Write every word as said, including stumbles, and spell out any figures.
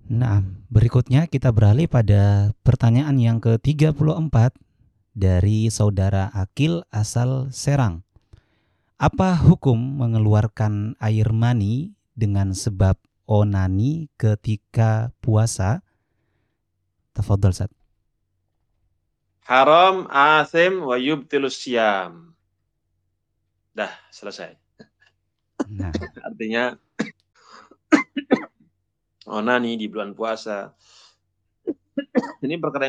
Nah, berikutnya kita beralih pada pertanyaan yang ke tiga puluh empat dari saudara Akil asal Serang. Apa hukum mengeluarkan air mani dengan sebab onani ketika puasa? Tafadhol, Ustaz. Haram, asim, wa yubtilus syam. Dah, selesai. Nah, Artinya onani di bulan puasa ini perkara